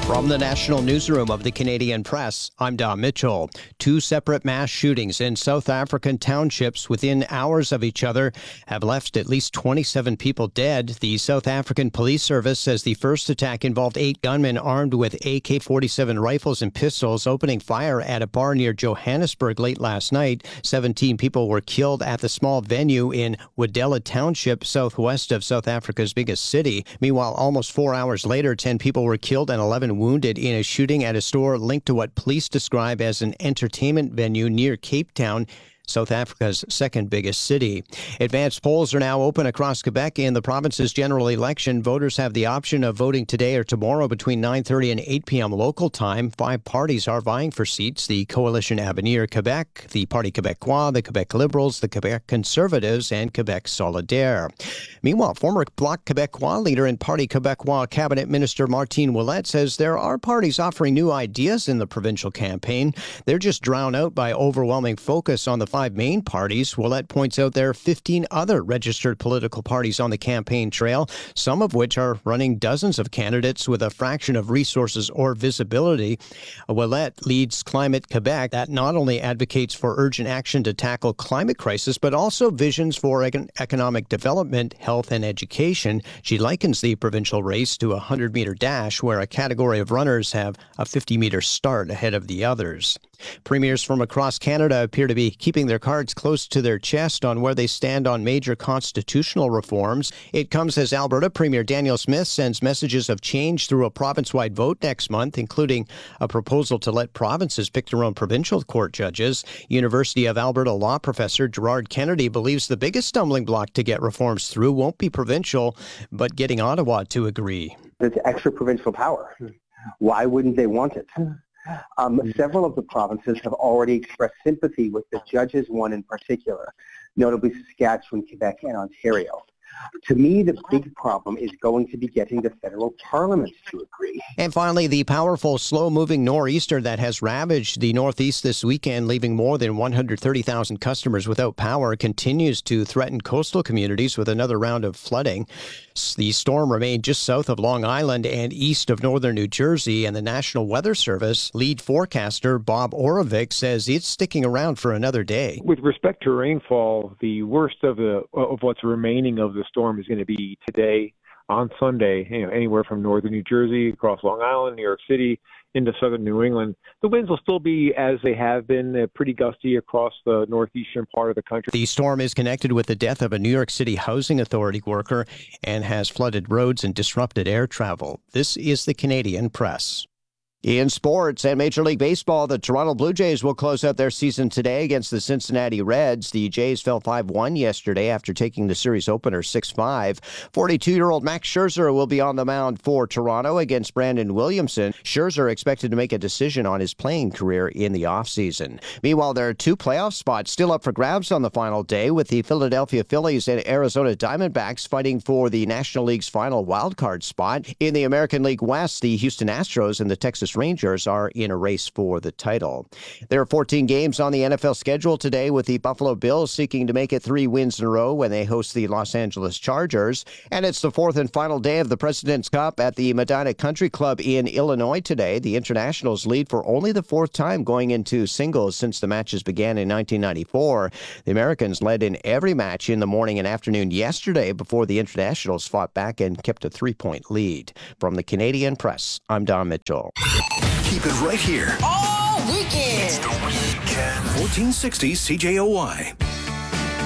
From the National Newsroom of the Canadian Press, I'm Don Mitchell. Two separate mass shootings in South African townships within hours of each other have left at least 27 people dead. The South African Police Service says the first attack involved 8 gunmen armed with AK-47 rifles and pistols opening fire at a bar near Johannesburg late last night. 17 people were killed at the small venue in Wadela Township, southwest of South Africa's biggest city. Meanwhile, almost 4 hours later, 10 people were killed and 11 wounded in a shooting at a store linked to what police describe as an entertainment venue near Cape Town, South Africa's second biggest city. Advanced polls are now open across Quebec in the province's general election. Voters have the option of voting today or tomorrow between 9:30 and 8 p.m. local time. 5 parties are vying for seats: the Coalition Avenir Quebec, the Parti Québécois, the Quebec Liberals, the Quebec Conservatives, and Quebec Solidaire. Meanwhile, former Bloc Québécois leader and Parti Québécois cabinet minister Martine Ouellette says there are parties offering new ideas in the provincial campaign. They're just drowned out by overwhelming focus on the 5 main parties. Ouellette points out there are 15 other registered political parties on the campaign trail, some of which are running dozens of candidates with a fraction of resources or visibility. Ouellette leads Climate Quebec, that not only advocates for urgent action to tackle climate crisis, but also visions for economic development, health, and education. She likens the provincial race to a 100-meter dash, where a category of runners have a 50-meter start ahead of the others. Premiers from across Canada appear to be keeping their cards close to their chest on where they stand on major constitutional reforms. It comes as Alberta Premier Daniel Smith sends messages of change through a province-wide vote next month, including a proposal to let provinces pick their own provincial court judges. University of Alberta law professor Gerard Kennedy believes the biggest stumbling block to get reforms through won't be provincial, but getting Ottawa to agree. It's extra provincial power. Why wouldn't they want it? Several of the provinces have already expressed sympathy with the judges, one in particular, notably Saskatchewan, Quebec, and Ontario. To me, the big problem is going to be getting the federal parliament to agree. And finally, the powerful, slow-moving nor'easter that has ravaged the Northeast this weekend, leaving more than 130,000 customers without power, continues to threaten coastal communities with another round of flooding. The storm remained just south of Long Island and east of northern New Jersey, and the National Weather Service lead forecaster Bob Oravec says it's sticking around for another day. With respect to rainfall, the worst of what's remaining of the storm is going to be today on Sunday, anywhere from northern New Jersey, across Long Island, New York City, into southern New England. The winds will still be, as they have been, pretty gusty across the northeastern part of the country. The storm is connected with the death of a New York City Housing Authority worker and has flooded roads and disrupted air travel. This is the Canadian Press. In sports and Major League Baseball, the Toronto Blue Jays will close out their season today against the Cincinnati Reds. The Jays fell 5-1 yesterday after taking the series opener 6-5. 42-year-old Max Scherzer will be on the mound for Toronto against Brandon Williamson. Scherzer expected to make a decision on his playing career in the offseason. Meanwhile, there are 2 playoff spots still up for grabs on the final day, with the Philadelphia Phillies and Arizona Diamondbacks fighting for the National League's final wildcard spot. In the American League West, the Houston Astros and the Texas Rangers are in a race for the title. There are 14 games on the NFL schedule today, with the Buffalo Bills seeking to make it 3 wins in a row when they host the Los Angeles Chargers. And it's the 4th and final day of the President's Cup at the Medina Country Club in Illinois today. The Internationals lead for only the 4th time going into singles since the matches began in 1994. The Americans led in every match in the morning and afternoon yesterday before the Internationals fought back and kept a 3-point lead. From the Canadian Press, I'm Don Mitchell. Keep it right here. All weekend. It's the weekend. 1460 CJOY.